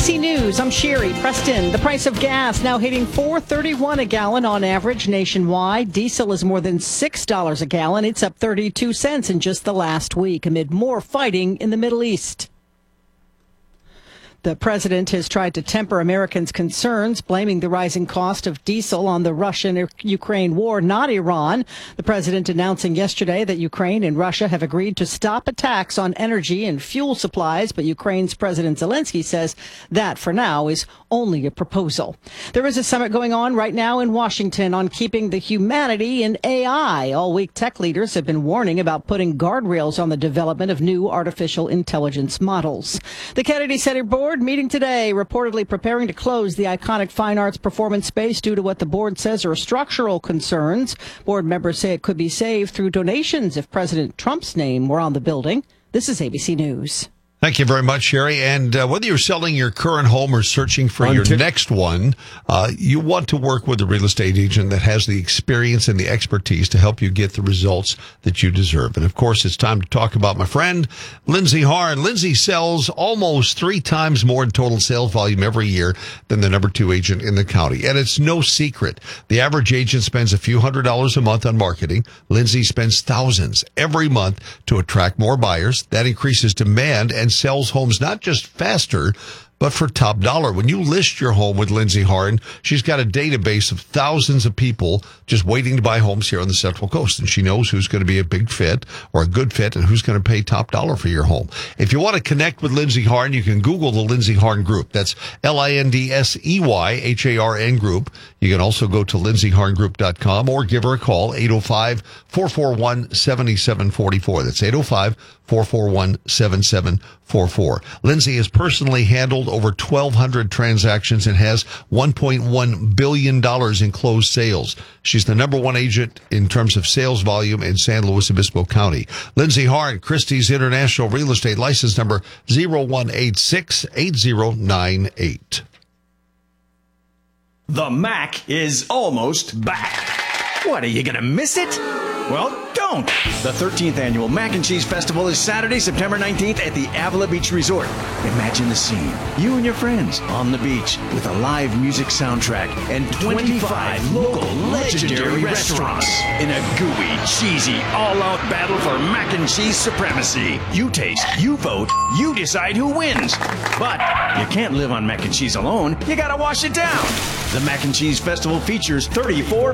ABC News, I'm Sherry Preston. The price of gas now hitting $4.31 a gallon on average nationwide. Diesel is more than $6 a gallon. It's up 32 cents in just the last week amid more fighting in the Middle East. The president has tried to temper Americans' concerns, blaming the rising cost of diesel on the Russian-Ukraine war, not Iran. The president announcing yesterday that Ukraine and Russia have agreed to stop attacks on energy and fuel supplies, but Ukraine's President Zelensky says that, for now, is only a proposal. There is a summit going on right now in Washington on keeping the humanity in AI. All week, tech leaders have been warning about putting guardrails on the development of new artificial intelligence models. The Kennedy Center Board meeting today, reportedly preparing to close the iconic fine arts performance space due to what the board says are structural concerns. Board members say it could be saved through donations if President Trump's name were on the building. This is ABC News. Thank you very much, Sherry. And whether you're selling your current home or searching for your next one, you want to work with a real estate agent that has the experience and the expertise to help you get the results that you deserve. And, of course, it's time to talk about my friend, Lindsay Harn. Lindsay sells almost 3 times more in total sales volume every year than the number 2 agent in the county. And it's no secret. The average agent spends a few $100s a month on marketing. Lindsay spends thousands every month to attract more buyers. That increases demand and sells homes not just faster, but for top dollar. When you list your home with Lindsay Harn, she's got a database of thousands of people just waiting to buy homes here on the Central Coast. And she knows who's going to be a big fit or a good fit and who's going to pay top dollar for your home. If you want to connect with Lindsay Harn, you can Google the Lindsay Harn Group. That's LINDSEYHARN Group. You can also go to lindsayharngroup.com or give her a call, 805-441-7744. That's 805-441-7744. Lindsay has personally handled over 1,200 transactions and has $1.1 billion in closed sales. She's the number 1 agent in terms of sales volume in San Luis Obispo County. Lindsay Harn, Christie's International Real Estate, license number 01868098. The Mac is almost back. What, are you going to miss it? Well, don't. The 13th Annual Mac and Cheese Festival is Saturday, September 19th at the Avila Beach Resort. Imagine the scene. You and your friends on the beach with a live music soundtrack and 25 local legendary restaurants in a gooey, cheesy, all-out battle for mac and cheese supremacy. You taste, you vote, you decide who wins. But you can't live on mac and cheese alone. You gotta wash it down. The Mac and Cheese Festival features 34